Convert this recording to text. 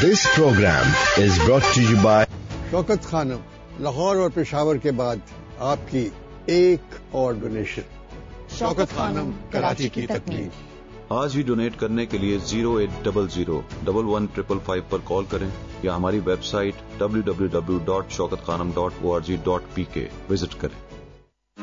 This program is brought to you by Shaukat Khanam, Lahore और पेशावर के बाद आपकी एक और डोनेशन। शौकत खानम, कराची की तकमील। आज ही डोनेट करने के लिए 0800-115555 पर कॉल करें या हमारी वेबसाइट www.shaukatkhanam.org.pk विजिट करें।